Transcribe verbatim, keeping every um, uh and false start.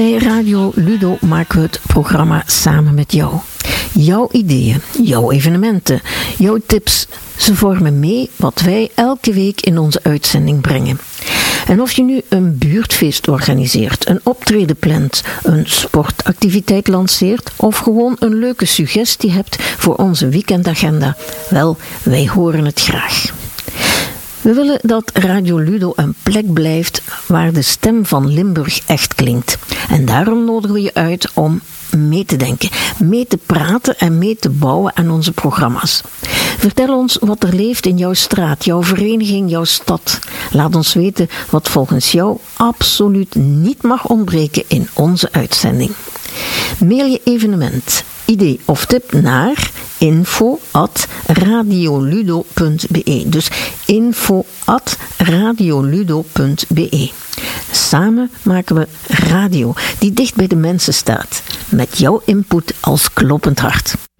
Bij Radio Ludo maken we het programma samen met jou. Jouw ideeën, jouw evenementen, jouw tips, ze vormen mee wat wij elke week in onze uitzending brengen. En of je nu een buurtfeest organiseert, een optreden plant, een sportactiviteit lanceert of gewoon een leuke suggestie hebt voor onze weekendagenda, wel, wij horen het graag. We willen dat Radio Ludo een plek blijft waar de stem van Limburg echt klinkt. En daarom nodigen we je uit om mee te denken, mee te praten en mee te bouwen aan onze programma's. Vertel ons wat er leeft in jouw straat, jouw vereniging, jouw stad. Laat ons weten wat volgens jou absoluut niet mag ontbreken in onze uitzending. Mail je evenement, idee of tip naar info at radioludo punt be. Dus info at radioludo punt be. Samen maken we radio die dicht bij de mensen staat. Met jouw input als kloppend hart.